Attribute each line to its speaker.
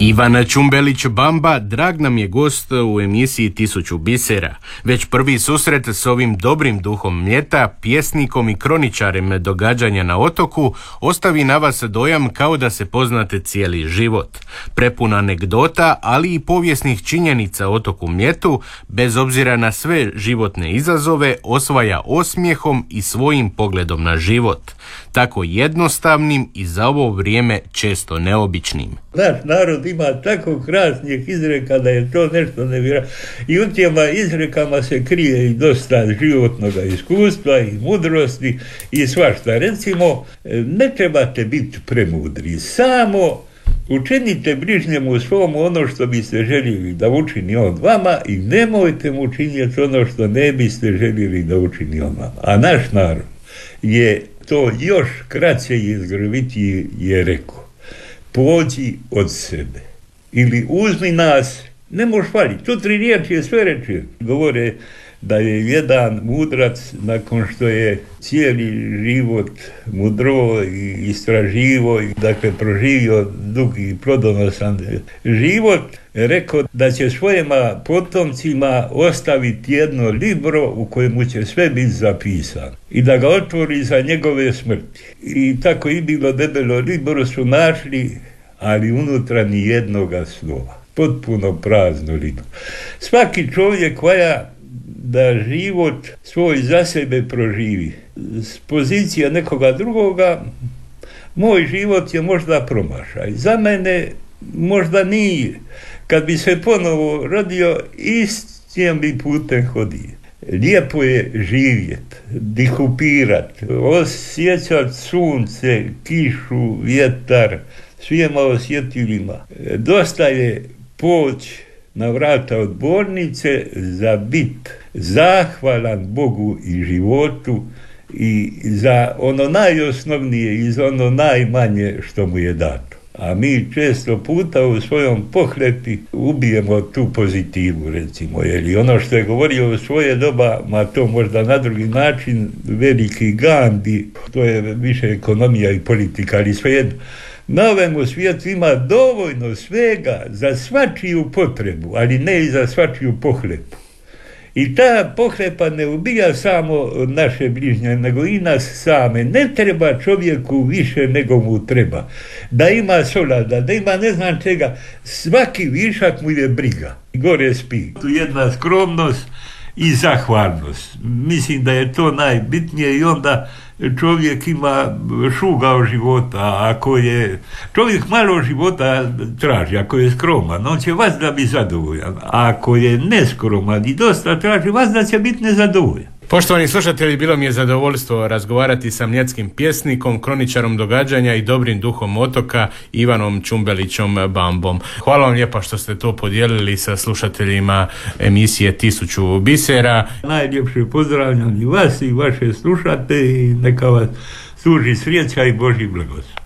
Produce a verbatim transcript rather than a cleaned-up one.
Speaker 1: Ivan Čumbelić Bamba drag nam je gost u emisiji Tisuću bisera. Već prvi susret s ovim dobrim duhom Mljeta, pjesnikom i kroničarem događanja na otoku, ostavi na vas dojam kao da se poznate cijeli život. Prepun anegdota, ali i povijesnih činjenica o otoku Mljetu, bez obzira na sve životne izazove, osvaja osmijehom i svojim pogledom na život. Tako jednostavnim i za ovo vrijeme često neobičnim.
Speaker 2: Naš narod ima tako krasnih izreka da je to nešto nevjerojatno. I u tijema izrekama se krije i dosta životnog iskustva i mudrosti i svašta. Recimo, ne trebate biti premudri, samo učinite bližnjemu svom ono što biste željeli da učini on vama i nemojte mu učiniti ono što ne biste željeli da učini on vama. A naš narod je to još kraće i izgrvitije je rekao: pođi od sebe ili uzmi nas, ne možeš faliti. Tu tri riječi je sve reči. Govore da je jedan mudrac, nakon što je cijeli život mudro i istraživo i dakle proživio dugi i plodonosan život, rekao da će svojima potomcima ostaviti jedno libro u kojemu će sve biti zapisano i da ga otvori za njegove smrti. I tako i bilo debelo libro su našli, ali unutra ni jednoga slova. Potpuno prazno libro. Svaki čovjek koja da život svoj za sebe proživi s pozicija nekoga drugoga, moj život je možda promašaj. Za mene možda nije. Kad bi se ponovo rodio, istim bi putem hodio. Lijepo je živjet, dihupirat, osjećat sunce, kišu, vjetar, svijema osjetilima. Dosta je poć na vrata od bolnice za bit zahvalan Bogu i životu i za ono najosnovnije i za ono najmanje što mu je dato. A mi često puta u svojom pohlepi ubijemo tu pozitivu, recimo, jer ono što je govorio u svoje doba, ma to možda na drugi način, veliki Gandhi, to je više ekonomija i politika, ali svejedno. Na ovemu svijetu ima dovoljno svega za svačiju potrebu, ali ne i za svačiju pohlepu. I ta pohlepa ne ubija samo naše bližnje, nego i nas same. Ne treba čovjeku više nego mu treba. Da ima solada, da ima ne znam čega, svaki višak mu je briga. Gore spi. Tu jedna skromnost i zahvalnost. Mislim da je to najbitnije i onda čovjek ima šugao života. Ako je čovjek malo života traži, ako je skroman, on će vas da bi zadovoljan. A ako je neskroman i dosta traži, vas da će biti nezadovoljan.
Speaker 1: Poštovani slušatelji, bilo mi je zadovoljstvo razgovarati sa mljetskim pjesnikom, kroničarom događanja i dobrim duhom otoka Ivanom Čumbelićom Bambom. Hvala vam lijepa što ste to podijelili sa slušateljima emisije Tisuću bisera.
Speaker 2: Najljepše pozdravljam i vas i vaše slušate i neka vas služi sreća i Božji blagoslov.